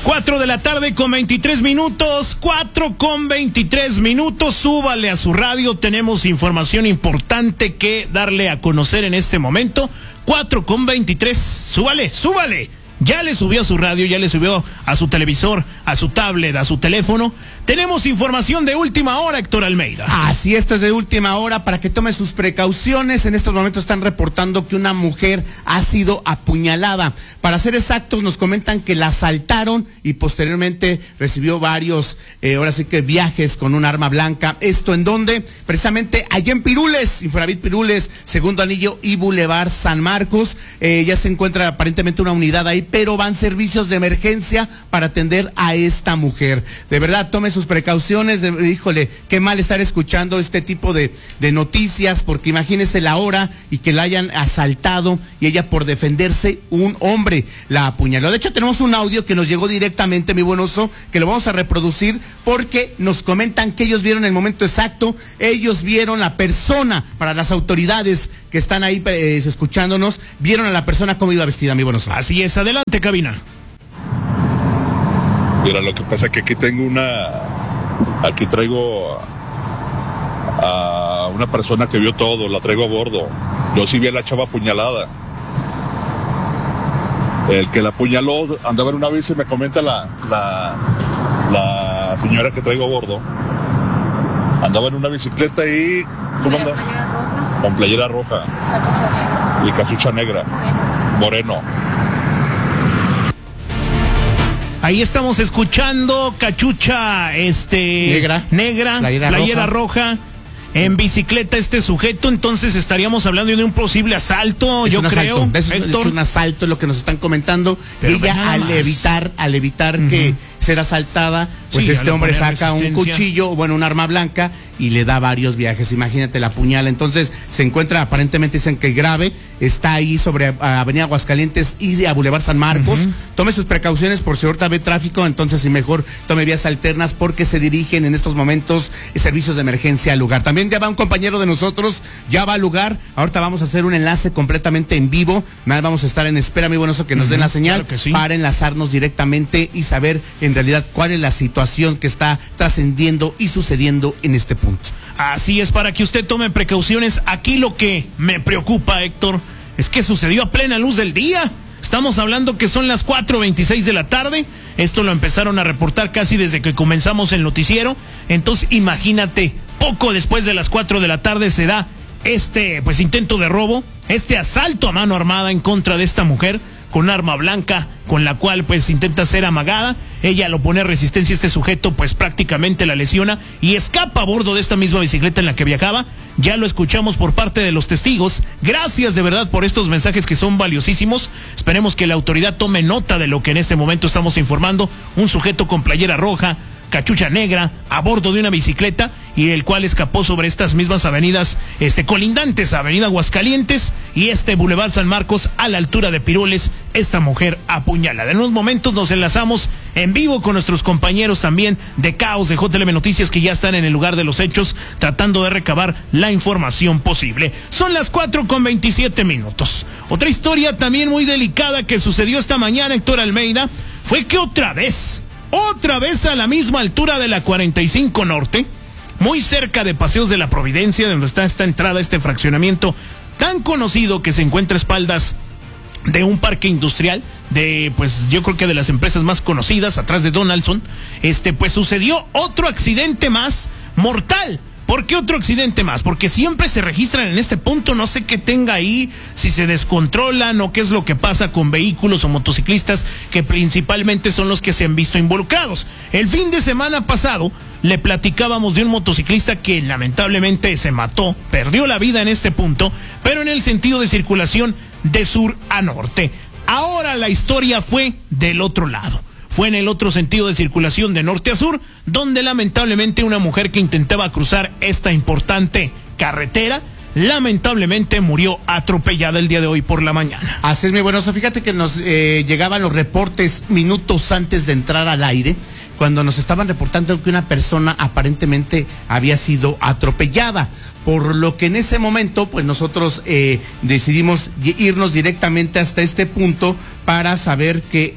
4 de la tarde con 23 minutos, 4 con 23 minutos, súbale a su radio, tenemos información importante que darle a conocer en este momento, 4 con 23, súbale, ya le subió a su radio, ya le subió a su televisor, a su tablet, a su teléfono. Tenemos información de última hora, Héctor Almeida. Así, esto es de última hora para que tome sus precauciones. En estos momentos están reportando que una mujer ha sido apuñalada. Para ser exactos, nos comentan que la asaltaron y posteriormente recibió varios, ahora sí que viajes con un arma blanca. ¿Esto en dónde? Precisamente allá en Pirules, Infonavit Pirules, Segundo Anillo y Boulevard San Marcos. Ya se encuentra aparentemente una unidad ahí, pero van servicios de emergencia para atender a esta mujer. De verdad, tome sus precauciones. Híjole, qué mal estar escuchando este tipo de noticias, porque imagínese la hora y que la hayan asaltado y ella por defenderse, un hombre la apuñaló. De hecho, tenemos un audio que nos llegó directamente, mi buen oso, que lo vamos a reproducir porque nos comentan que ellos vieron el momento exacto, ellos vieron la persona, para las autoridades que están ahí escuchándonos, vieron a la persona cómo iba vestida, mi buen oso. Así es, adelante, cabina. Mira, lo que pasa es que aquí traigo a una persona que vio todo, la traigo a bordo. Yo sí vi a la chava apuñalada. El que la apuñaló andaba en una bici, me comenta la señora que traigo a bordo. Andaba en una bicicleta y... ¿Cómo anda? Con playera roja. Y cachucha negra. Moreno. Ahí estamos escuchando cachucha negra, playera roja, en bicicleta este sujeto. Entonces estaríamos hablando de un posible asalto, yo creo. Es un asalto, es lo que nos están comentando. Pero ella al evitar que ser asaltada, pues sí, este hombre saca un cuchillo, un arma blanca y le da varios viajes. Imagínate, la apuñala. Entonces se encuentra, aparentemente dicen que grave, está ahí sobre Avenida Aguascalientes y a Boulevard San Marcos. Tome sus precauciones por si ahorita ve tráfico, entonces y mejor tome vías alternas porque se dirigen en estos momentos servicios de emergencia al lugar. También ya va un compañero de nosotros, ya va al lugar. Ahorita vamos a hacer un enlace completamente en vivo. Vamos a estar en espera, mi buen oso, que nos den la señal, claro que sí, para enlazarnos directamente y saber en realidad cuál es la situación que está trascendiendo y sucediendo en este punto. Así es, para que usted tome precauciones. Aquí lo que me preocupa, Héctor, es que sucedió a plena luz del día. Estamos hablando que son las 4:26 de la tarde. Esto lo empezaron a reportar casi desde que comenzamos el noticiero. Entonces, imagínate, poco después de las 4 de la tarde se da este intento de robo, este asalto a mano armada en contra de esta mujer con arma blanca, con la cual intenta ser amagada. Ella lo pone a resistencia, este sujeto prácticamente la lesiona y escapa a bordo de esta misma bicicleta en la que viajaba. Ya lo escuchamos por parte de los testigos. Gracias de verdad por estos mensajes que son valiosísimos. Esperemos que la autoridad tome nota de lo que en este momento estamos informando. Un sujeto con playera roja, cachucha negra, a bordo de una bicicleta, y el cual escapó sobre estas mismas avenidas colindantes a Avenida Aguascalientes y Boulevard San Marcos a la altura de Pirules. Esta mujer apuñalada. En unos momentos nos enlazamos en vivo con nuestros compañeros también de Caos de JLM Noticias, que ya están en el lugar de los hechos tratando de recabar la información posible. Son las 4:27 minutos. Otra historia también muy delicada que sucedió esta mañana, Héctor Almeida, fue que otra vez a la misma altura de la 45 Norte, muy cerca de Paseos de la Providencia, donde está esta entrada, este fraccionamiento tan conocido que se encuentra a espaldas de un parque industrial, yo creo que de las empresas más conocidas, atrás de Donaldson, sucedió otro accidente más mortal. ¿Por qué otro accidente más? Porque siempre se registran en este punto, no sé qué tenga ahí, si se descontrolan o qué es lo que pasa con vehículos o motociclistas, que principalmente son los que se han visto involucrados. El fin de semana pasado le platicábamos de un motociclista que lamentablemente se mató, perdió la vida en este punto, pero en el sentido de circulación de sur a norte. Ahora la historia fue del otro lado. Fue en el otro sentido de circulación de norte a sur, donde lamentablemente una mujer que intentaba cruzar esta importante carretera, lamentablemente murió atropellada el día de hoy por la mañana. Así es, mi buenoso. Fíjate que nos llegaban los reportes minutos antes de entrar al aire, cuando nos estaban reportando que una persona aparentemente había sido atropellada. Por lo que en ese momento, pues nosotros decidimos irnos directamente hasta este punto para saber qué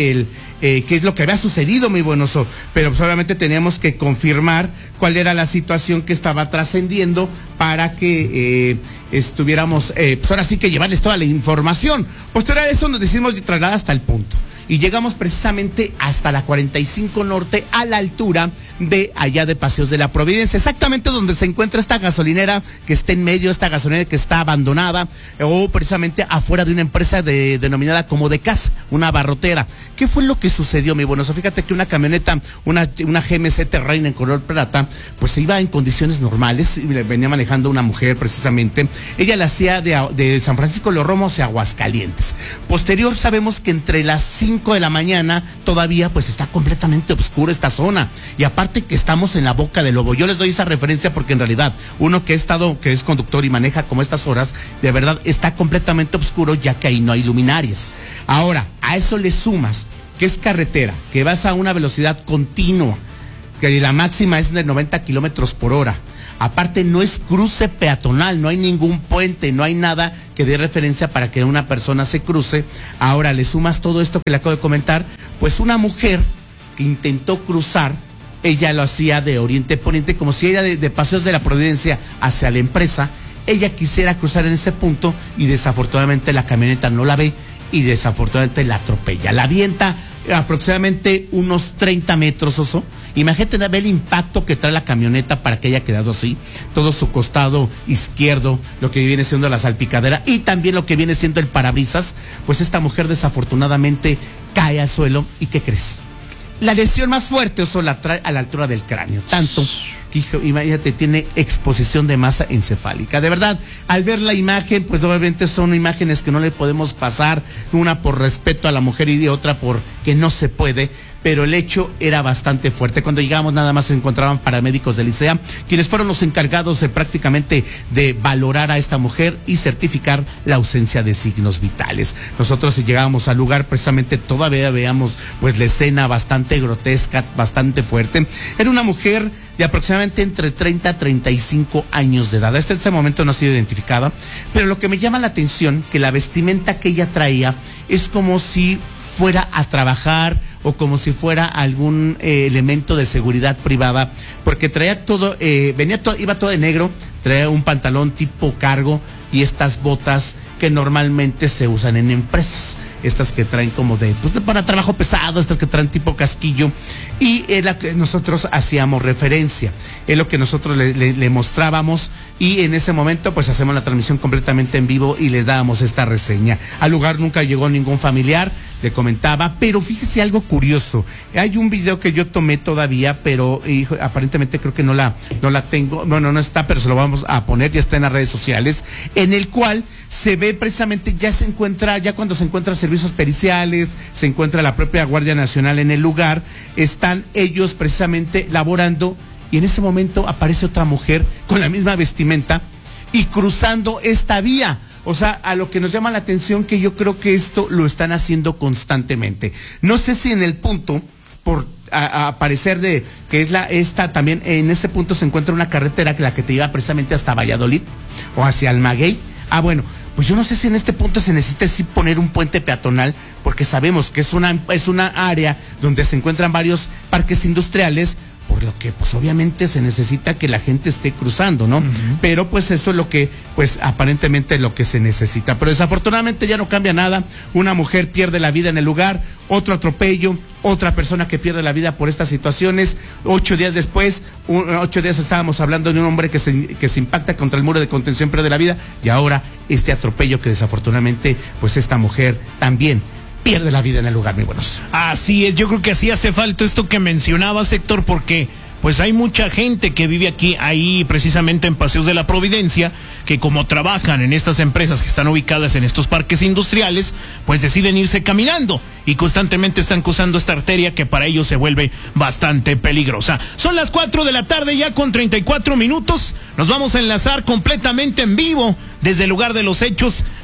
es lo que había sucedido, muy buenoso. Pero pues, obviamente teníamos que confirmar cuál era la situación que estaba trascendiendo para que estuviéramos, pues ahora sí que llevarles toda la información. Posterior a eso nos decidimos trasladar hasta el punto. Y llegamos precisamente hasta la 45 Norte, a la altura de allá de Paseos de la Providencia, exactamente donde se encuentra esta gasolinera que está en medio, esta gasolinera que está abandonada, o precisamente afuera de una empresa denominada como de casa, una abarrotera. ¿Qué fue lo que sucedió, mi bueno? Fíjate que una camioneta, una GMC Terrain en color plata, pues se iba en condiciones normales, y venía manejando una mujer precisamente. Ella la hacía de San Francisco de los Romos a Aguascalientes. Posterior sabemos que entre las 5 de la mañana todavía pues está completamente oscura esta zona, y aparte que estamos en la boca del lobo. Yo les doy esa referencia porque en realidad uno que es conductor y maneja como estas horas, de verdad está completamente oscuro, ya que ahí no hay luminarias. Ahora, a eso le sumas que es carretera, que vas a una velocidad continua, que la máxima es de 90 kilómetros por hora. Aparte no es cruce peatonal, no hay ningún puente, no hay nada que dé referencia para que una persona se cruce. Ahora le sumas todo esto que le acabo de comentar, pues una mujer que intentó cruzar, ella lo hacía de oriente poniente, como si ella de Paseos de la Providencia hacia la empresa, ella quisiera cruzar en ese punto y desafortunadamente la camioneta no la ve y desafortunadamente la atropella, la avienta aproximadamente unos 30 metros, oso. Imagínate ver el impacto que trae la camioneta para que haya quedado así, todo su costado izquierdo, lo que viene siendo la salpicadera y también lo que viene siendo el parabrisas. Pues esta mujer desafortunadamente cae al suelo. ¿Y qué crees? La lesión más fuerte, oso, la trae a la altura del cráneo, tanto que, imagínate, tiene exposición de masa encefálica. De verdad, al ver la imagen, pues obviamente son imágenes que no le podemos pasar, una por respeto a la mujer y otra por que no se puede, pero el hecho era bastante fuerte. Cuando llegamos nada más se encontraban paramédicos del ICEA, quienes fueron los encargados de prácticamente de valorar a esta mujer y certificar la ausencia de signos vitales. Nosotros llegábamos al lugar, precisamente todavía veíamos pues la escena bastante grotesca, bastante fuerte. Era una mujer de aproximadamente entre 30 a 35 años de edad. Hasta este momento no ha sido identificada, pero lo que me llama la atención, que la vestimenta que ella traía es como si fuera a trabajar o como si fuera algún elemento de seguridad privada, porque traía todo, iba todo de negro, traía un pantalón tipo cargo y estas botas que normalmente se usan en empresas, estas que traen como para trabajo pesado, estas que traen tipo casquillo, y es la que nosotros hacíamos referencia, es lo que nosotros le mostrábamos, y en ese momento pues hacemos la transmisión completamente en vivo y les dábamos esta reseña. Al lugar nunca llegó ningún familiar, le comentaba, pero fíjese algo curioso, hay un video que yo tomé todavía, pero aparentemente creo que no la tengo, no está, pero se lo vamos a poner, ya está en las redes sociales, en el cual se ve precisamente, ya cuando se encuentran servicios periciales, se encuentra la propia Guardia Nacional en el lugar, están ellos precisamente laborando, y en ese momento aparece otra mujer con la misma vestimenta y cruzando esta vía. O sea, a lo que nos llama la atención, que yo creo que esto lo están haciendo constantemente. No sé si en el punto, por aparecer de que es esta también, en ese punto se encuentra una carretera la que te lleva precisamente hasta Valladolid o hacia Almaguey. Bueno, pues yo no sé si en este punto se necesita sí poner un puente peatonal, porque sabemos que es una área donde se encuentran varios parques industriales, por lo que pues obviamente se necesita que la gente esté cruzando, ¿no? Pero pues eso es lo que, pues aparentemente lo que se necesita. Pero desafortunadamente ya no cambia nada. Una mujer pierde la vida en el lugar, otro atropello, otra persona que pierde la vida por estas situaciones. 8 días después, 8 días estábamos hablando de un hombre que se impacta contra el muro de contención, pierde la vida, y ahora este atropello que desafortunadamente pues esta mujer también pierde la vida en el lugar, muy buenos. Así es, yo creo que así hace falta esto que mencionabas, Héctor, porque pues hay mucha gente que vive ahí precisamente en Paseos de la Providencia, que como trabajan en estas empresas que están ubicadas en estos parques industriales, pues deciden irse caminando y constantemente están cruzando esta arteria que para ellos se vuelve bastante peligrosa. Son las 4 de la tarde ya con 34 minutos. Nos vamos a enlazar completamente en vivo desde el lugar de los hechos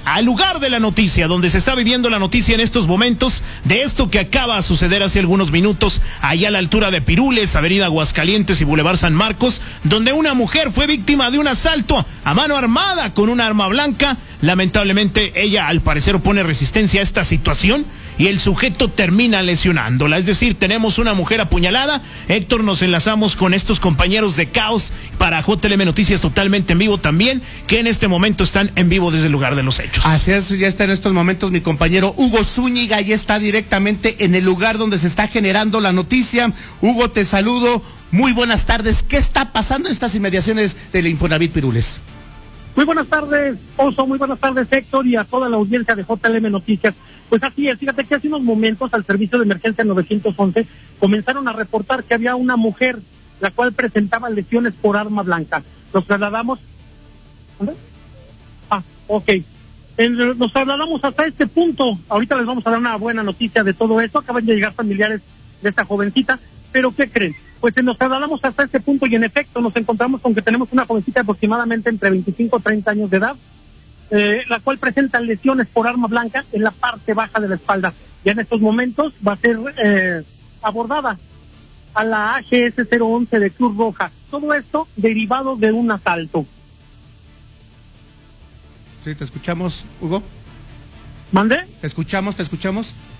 al lugar de la noticia, donde se está viviendo la noticia en estos momentos, de esto que acaba de suceder hace algunos minutos, allá a la altura de Pirules, Avenida Aguascalientes y Boulevard San Marcos, donde una mujer fue víctima de un asalto a mano armada con una arma blanca. Lamentablemente ella al parecer opone resistencia a esta situación y el sujeto termina lesionándola. Es decir, tenemos una mujer apuñalada. Héctor, nos enlazamos con estos compañeros de Caos para JLM Noticias totalmente en vivo también, que en este momento están en vivo desde el lugar de los hechos. Así es, ya está en estos momentos mi compañero Hugo Zúñiga, y está directamente en el lugar donde se está generando la noticia. Hugo, te saludo, muy buenas tardes. ¿Qué está pasando en estas inmediaciones del Infonavit Pirules? Muy buenas tardes, Oso, muy buenas tardes, Héctor, y a toda la audiencia de JLM Noticias. Pues así es, fíjate que hace unos momentos al servicio de emergencia 911 comenzaron a reportar que había una mujer la cual presentaba lesiones por arma blanca. Nos trasladamos... ¿Dónde? Ok. Nos trasladamos hasta este punto. Ahorita les vamos a dar una buena noticia de todo esto. Acaban de llegar familiares de esta jovencita, pero ¿qué creen? Pues nos trasladamos hasta este punto y en efecto nos encontramos con que tenemos una jovencita de aproximadamente entre 25 y 30 años de edad, la cual presenta lesiones por arma blanca en la parte baja de la espalda. Ya en estos momentos va a ser abordada a la AGS 011 de Cruz Roja. Todo esto derivado de un asalto. Sí, te escuchamos, Hugo. ¿Mande? Te escuchamos.